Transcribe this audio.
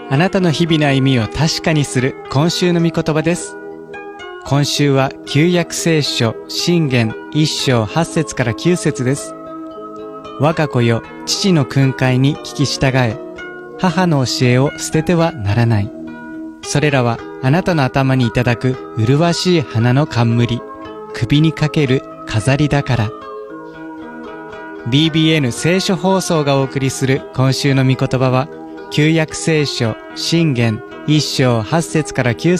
あなたの日々の歩みを確かにする今週の御言葉です。今週は旧約聖書箴言1章8節から9節です。我が子よ、父の訓戒に聞き従え、母の教えを捨ててはならない。それらはあなたの頭にいただく麗しい花の冠、首にかける飾りだから。BBN 聖書放送がお送りする今週の御言葉は、旧約聖書箴言1章8節から9